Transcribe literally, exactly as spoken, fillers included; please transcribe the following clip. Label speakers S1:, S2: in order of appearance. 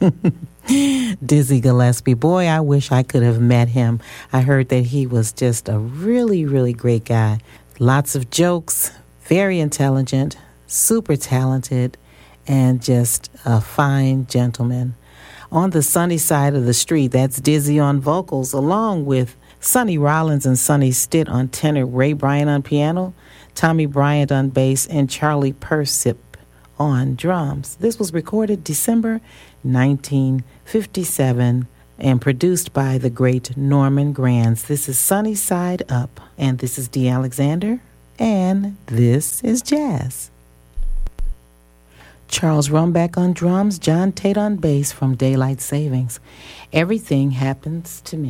S1: Dizzy Gillespie. Boy, I wish I could have met him. I heard that he was just a really, really great guy. Lots of jokes, very intelligent, super talented, and just a fine gentleman. On the Sunny side of the street, that's Dizzy on vocals, along with Sonny Rollins and Sonny Stitt on tenor, Ray Bryant on piano, Tommy Bryant on bass, and Charlie Persip on drums. This was recorded December nineteen fifty-seven and produced by the great Norman Granz. This is Sunny Side Up, and this is Dee Alexander, and this is Jazz. Charles Rumback on drums, John Tate on bass from Daylight Savings. Everything Happens to Me.